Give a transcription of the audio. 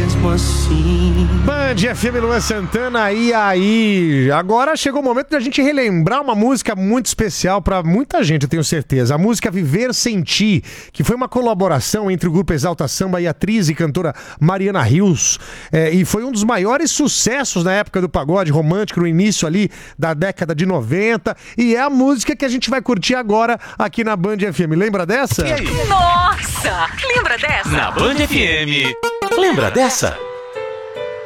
mesmo assim. Band FM, Luan Santana, e aí? Agora chegou o momento da gente relembrar uma música muito especial pra muita gente, eu tenho certeza. A música Viver Sem Ti, que foi uma colaboração entre o grupo Exalta Samba e a atriz e cantora Mariana Rios. E foi um dos maiores sucessos na época do pagode romântico, no início ali da década de 90. E é a música que a gente vai curtir agora aqui na Band FM. Lembra dessa? Nossa! Lembra dessa? Na Band FM. Lembra dessa?